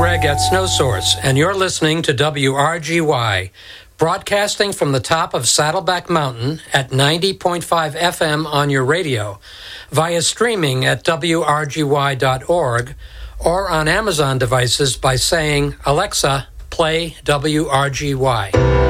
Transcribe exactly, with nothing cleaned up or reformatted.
Greg at Snow Source, and you're listening to W R G Y, broadcasting from the top of Saddleback Mountain at ninety point five F M on your radio, via streaming at W R G Y dot org, or on Amazon devices by saying, Alexa, play W R G Y.